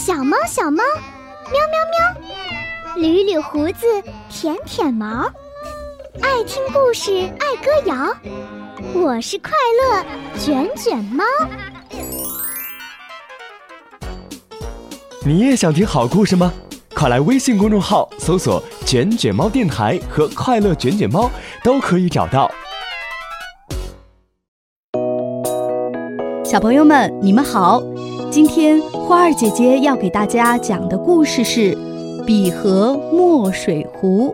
小猫小猫，喵喵喵，捋捋胡子，舔舔毛，爱听故事，爱歌谣，我是快乐卷卷猫。 你也想听好故事吗？快来微信公众号搜索卷卷猫电台和快乐卷卷猫，都可以找到。 小朋友们，你们好！今天花儿姐姐要给大家讲的故事是笔和墨水壶。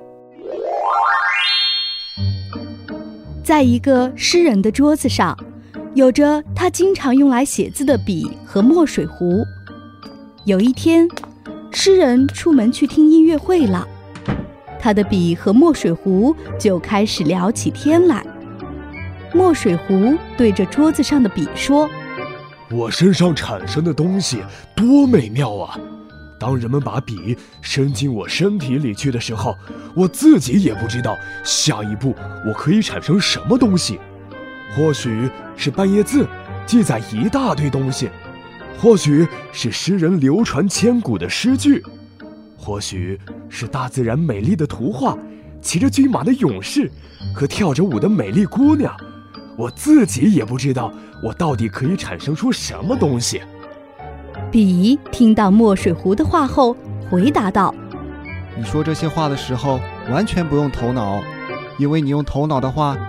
在一个诗人的桌子上，有着他经常用来写字的笔和墨水壶。有一天，诗人出门去听音乐会了，他的笔和墨水壶就开始聊起天来。墨水壶对着桌子上的笔说： 我身上产生的东西多美妙啊！当人们把笔伸进我身体里去的时候，我自己也不知道下一步我可以产生什么东西。或许是半页字，记载一大堆东西；或许是诗人流传千古的诗句；或许是大自然美丽的图画，骑着骏马的勇士和跳着舞的美丽姑娘。我自己也不知道我到底可以产生出什么东西。 笔听到墨水壶的话后回答道： 你说这些话的时候完全不用头脑，因为你用头脑的话